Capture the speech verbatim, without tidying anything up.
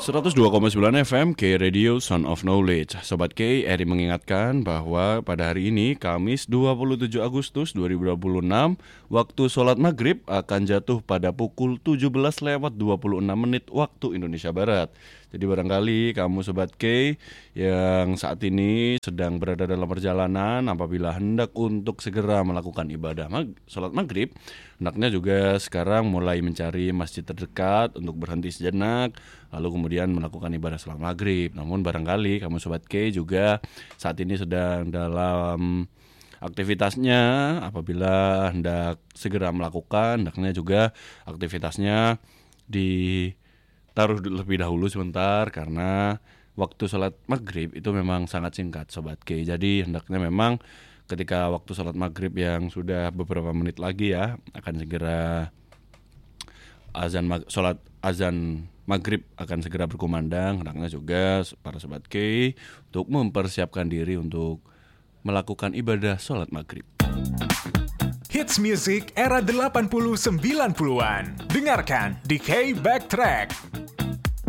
seratus dua koma sembilan F M K Radio Sound of Knowledge. Sobat K, Eri mengingatkan bahwa pada hari ini Kamis dua puluh tujuh Agustus dua ribu dua puluh enam, waktu sholat maghrib akan jatuh pada pukul tujuh belas lewat dua puluh enam menit waktu Indonesia Barat. Jadi barangkali kamu Sobat K yang saat ini sedang berada dalam perjalanan, apabila hendak untuk segera melakukan ibadah mag- sholat maghrib, hendaknya juga sekarang mulai mencari masjid terdekat untuk berhenti sejenak, lalu kemudian melakukan ibadah sholat maghrib. Namun barangkali kamu Sobat K juga saat ini sedang dalam aktivitasnya, apabila hendak segera melakukan, hendaknya juga aktivitasnya ditaruh lebih dahulu sebentar, karena waktu sholat maghrib itu memang sangat singkat Sobat K. Jadi hendaknya memang ketika waktu sholat maghrib yang sudah beberapa menit lagi ya, akan segera azan mag- sholat azan maghrib akan segera berkumandang, hendaknya juga para Sobat K untuk mempersiapkan diri untuk melakukan ibadah sholat maghrib. Hits music era delapan puluh sembilan puluhan. Dengarkan di K Backtrack.